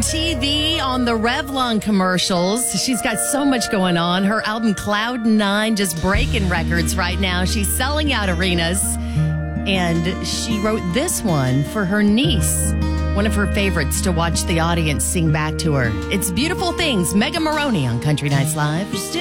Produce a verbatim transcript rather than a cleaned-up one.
T V on the Revlon commercials. She's got so much going on. Her album Cloud Nine just breaking records right now. She's selling out arenas. And she wrote this one for her niece, one of her favorites, to watch the audience sing back to her. It's Beautiful Things. Mega Maroney on Country Nights Live.